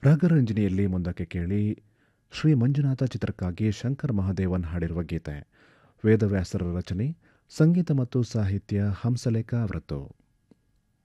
ರಾಗರಂಜನಿಯಲ್ಲಿ ಮುಂದಕ್ಕೆ ಕೇಳಿ ಶ್ರೀ ಮಂಜುನಾಥ ಚಿತ್ರಕ್ಕಾಗಿ ಶಂಕರ್ ಮಹಾದೇವನ್ ಹಾಡಿರುವ ಗೀತೆ. ವೇದವ್ಯಾಸರ ರಚನೆ, ಸಂಗೀತ ಮತ್ತು ಸಾಹಿತ್ಯ ಹಂಸಲೇಖ ಅವರದ್ದು.